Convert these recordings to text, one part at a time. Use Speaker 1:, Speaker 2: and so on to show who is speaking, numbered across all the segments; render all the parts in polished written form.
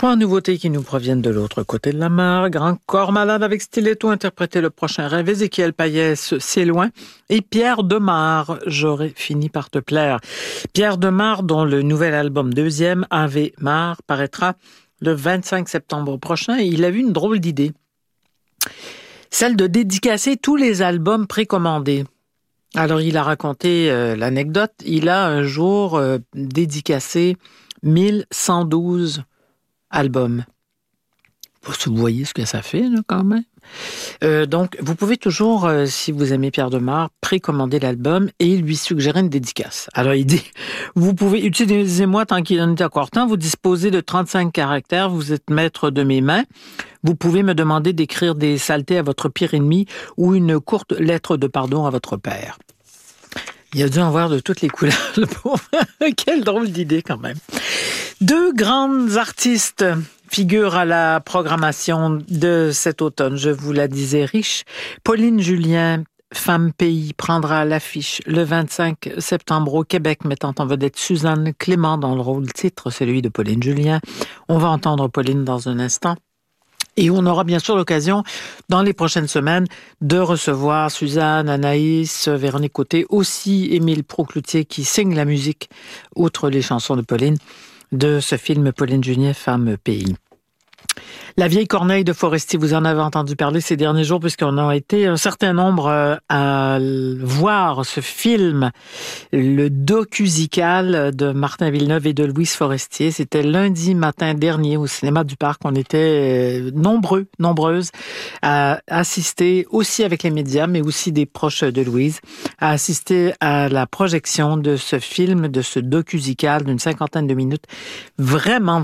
Speaker 1: 3 nouveautés qui nous proviennent de l'autre côté de la mer. Grand corps malade avec Stiletto, interprété Le prochain rêve. Ézéchiel Payès, C'est loin. Et Pierre Demar, J'aurais fini par te plaire. Pierre Demar, dont le nouvel album deuxième, Ave Mar, paraîtra le 25 septembre prochain. Et il a eu une drôle d'idée. Celle de dédicacer tous les albums précommandés. Alors, il a raconté l'anecdote. Il a un jour dédicacé 1112 albums. Vous voyez ce que ça fait, là, quand même. Donc, vous pouvez toujours, si vous aimez Pierre Demar, précommander l'album et lui suggérer une dédicace. Alors, il dit, vous pouvez, utilisez-moi tant qu'il en est encore temps, vous disposez de 35 caractères, vous êtes maître de mes mains. Vous pouvez me demander d'écrire des saletés à votre pire ennemi ou une courte lettre de pardon à votre père. Il a dû en voir de toutes les couleurs, le pauvre. Quelle drôle d'idée, quand même. 2 grandes artistes figurent à la programmation de cet automne. Je vous la disais riche. Pauline Julien, Femme Pays, prendra l'affiche le 25 septembre au Québec, mettant en vedette Suzanne Clément dans le rôle titre, celui de Pauline Julien. On va entendre Pauline dans un instant. Et on aura bien sûr l'occasion, dans les prochaines semaines, de recevoir Suzanne, Anaïs, Véronique Côté, aussi Émile Procloutier qui signe la musique, outre les chansons de Pauline, de ce film Pauline Julien, Femme Pays. La vieille corneille de Foresti, vous en avez entendu parler ces derniers jours puisqu'on a été un certain nombre à voir ce film, le docusical de Martin Villeneuve et de Louise Forestier. C'était lundi matin dernier au cinéma du Parc. On était nombreuses à assister aussi avec les médias, mais aussi des proches de Louise, à assister à la projection de ce film, de ce docusical d'une 50aine de minutes. Vraiment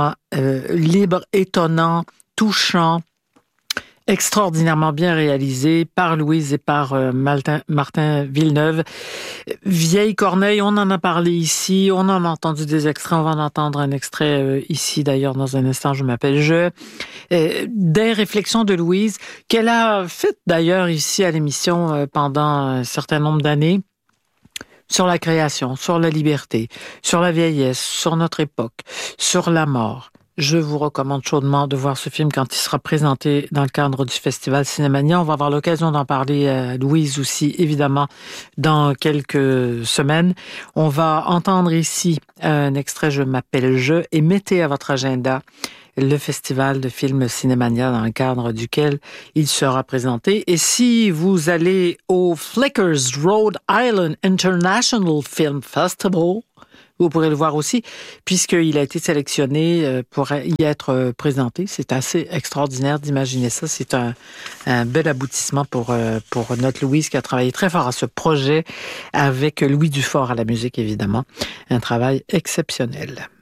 Speaker 1: libre, étonnant, touchant, extraordinairement bien réalisé par Louise et par Martin Villeneuve. Vieille Corneille, on en a parlé ici, on en a entendu des extraits, on va en entendre un extrait ici d'ailleurs dans un instant, je m'appelle des réflexions de Louise, qu'elle a faites d'ailleurs ici à l'émission pendant un certain nombre d'années, sur la création, sur la liberté, sur la vieillesse, sur notre époque, sur la mort. Je vous recommande chaudement de voir ce film quand il sera présenté dans le cadre du Festival Cinémania. On va avoir l'occasion d'en parler à Louise aussi, évidemment, dans quelques semaines. On va entendre ici un extrait Je m'appelle et mettez à votre agenda le Festival de films Cinémania dans le cadre duquel il sera présenté. Et si vous allez au Flickers Rhode Island International Film Festival, vous pourrez le voir aussi, puisqu'il a été sélectionné pour y être présenté. C'est assez extraordinaire d'imaginer ça. C'est un bel aboutissement pour notre Louise qui a travaillé très fort à ce projet avec Louis Dufort à la musique, évidemment. Un travail exceptionnel.